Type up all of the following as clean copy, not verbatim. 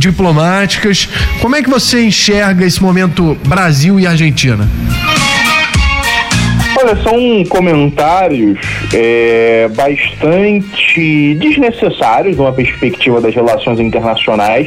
diplomáticas. Como é que você enxerga esse momento Brasil e Argentina? Olha, são comentários bastante desnecessários numa perspectiva das relações internacionais.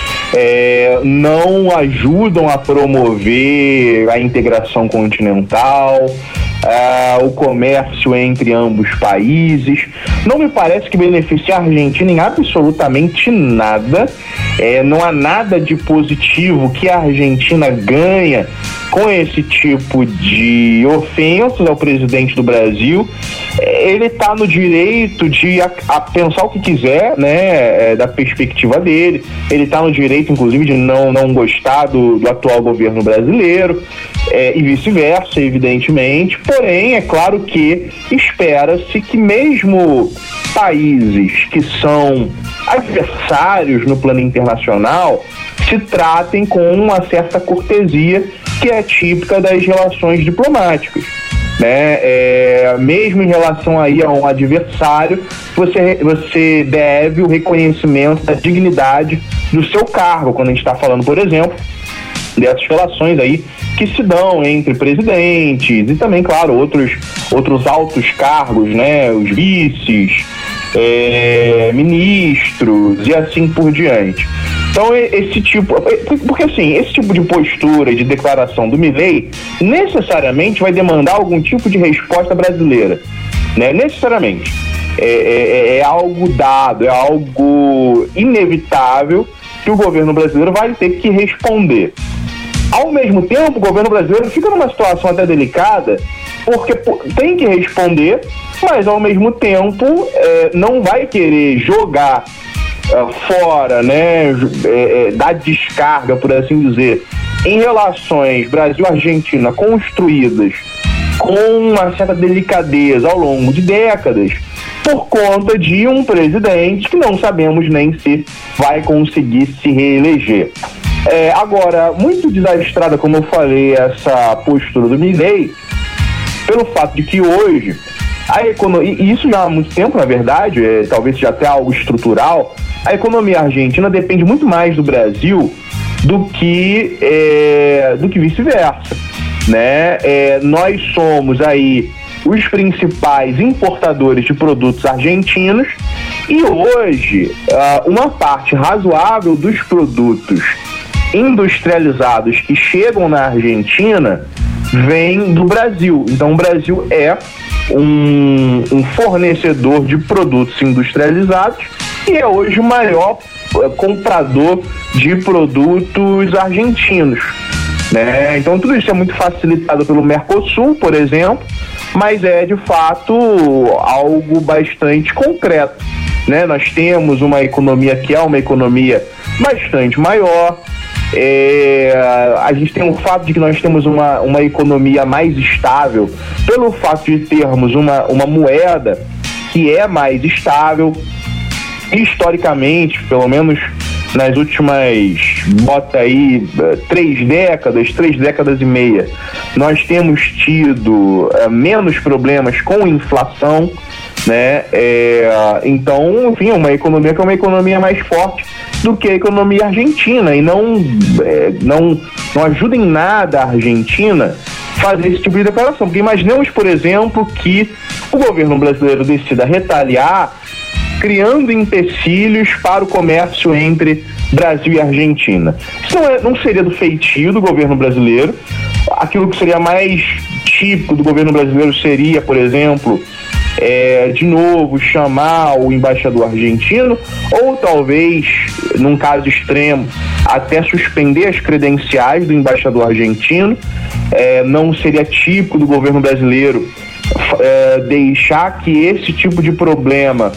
Não ajudam a promover a integração continental, o comércio entre ambos países. Não me parece que beneficia a Argentina em absolutamente nada. Não há nada de positivo que a Argentina ganha com esse tipo de ofensas ao presidente do Brasil. Ele está no direito de pensar o que quiser, né, da perspectiva dele. Ele está no direito, inclusive, de não gostar do atual governo brasileiro, e vice-versa, evidentemente. Porém, é claro que espera-se que mesmo países que são adversários no plano internacional se tratem com uma certa cortesia que é típica das relações diplomáticas, né? Mesmo em relação aí a um adversário, você deve o reconhecimento da dignidade do seu cargo, quando a gente está falando, por exemplo, dessas relações aí que se dão entre presidentes e também, claro, outros altos cargos, né? Os vices, ministros e assim por diante. Então, esse tipo de postura, de declaração do Milei, necessariamente vai demandar algum tipo de resposta brasileira, né? Necessariamente. É algo dado, é algo inevitável que o governo brasileiro vai ter que responder. Ao mesmo tempo, o governo brasileiro fica numa situação até delicada, porque tem que responder, mas ao mesmo tempo não vai querer jogar fora, né, dar descarga, por assim dizer, em relações Brasil-Argentina construídas com uma certa delicadeza ao longo de décadas, por conta de um presidente que não sabemos nem se vai conseguir se reeleger. Agora, muito desastrada, como eu essa postura do Milei, pelo fato de que hoje a economia, e isso já há muito tempo, na verdade, talvez seja até algo estrutural, a economia argentina depende muito mais do Brasil do que vice-versa, né? Nós somos aí os principais importadores de produtos argentinos e hoje uma parte razoável dos produtos industrializados que chegam na Argentina vem do Brasil. Então o Brasil é um fornecedor de produtos industrializados e é hoje o maior comprador de produtos argentinos, né? Então tudo isso é muito facilitado pelo Mercosul, por exemplo, mas é de fato algo bastante concreto, né? Nós temos uma economia que é uma economia bastante maior. A gente tem o fato de que nós temos uma economia mais estável pelo fato de termos uma moeda que é mais estável. Historicamente, pelo menos nas últimas, bota aí, 3 décadas e meia, nós temos tido menos problemas com inflação, né? Então, enfim, uma economia que é uma economia mais forte do que a economia argentina, e não ajuda em nada a Argentina fazer esse tipo de declaração, porque imaginemos, por exemplo, que o governo brasileiro decida retaliar criando empecilhos para o comércio entre Brasil e Argentina. Isso não seria do feitio do governo brasileiro. Aquilo que seria mais típico do governo brasileiro seria, por exemplo, de novo, chamar o embaixador argentino, ou talvez, num caso extremo, até suspender as credenciais do embaixador argentino. Não seria típico do governo brasileiro deixar que esse tipo de problema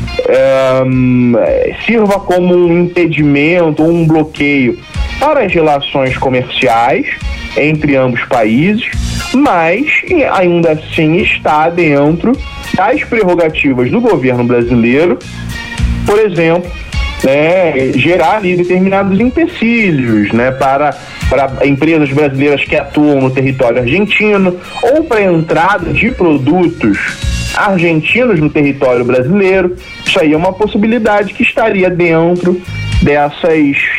sirva como um impedimento ou um bloqueio para as relações comerciais entre ambos países, mas ainda assim está dentro das prerrogativas do governo brasileiro, por exemplo, né, gerar ali determinados empecilhos, né, para empresas brasileiras que atuam no território argentino, ou para a entrada de produtos argentinos no território brasileiro. Isso aí é uma possibilidade que estaria dentro